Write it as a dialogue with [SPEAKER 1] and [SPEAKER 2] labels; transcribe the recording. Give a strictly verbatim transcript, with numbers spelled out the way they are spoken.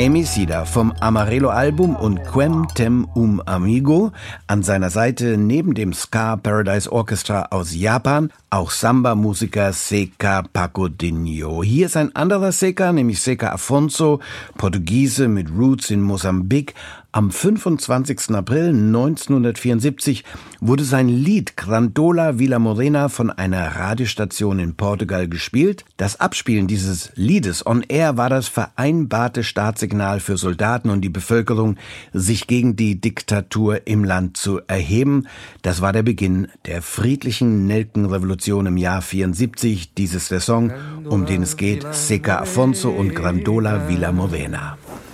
[SPEAKER 1] Emicida vom Amarelo-Album und Quem Tem Um Amigo. An seiner Seite neben dem Ska Paradise Orchestra aus Japan auch Samba-Musiker Zeca Pagodinho. Hier ist ein anderer Zeca, nämlich Zeca Afonso, Portugiese mit Roots in Mosambik. Am fünfundzwanzigsten April neunzehnhundertvierundsiebzig wurde sein Lied Grandola Vila Morena von einer Radiostation in Portugal gespielt. Das Abspielen dieses Liedes on air war das vereinbarte Startsignal für Soldaten und die Bevölkerung, sich gegen die Diktatur im Land zu erheben. Das war der Beginn der friedlichen Nelkenrevolution im Jahr vierundsiebzig. Dies ist der Song, um den es geht, Zeca Afonso und Grandola Vila Morena.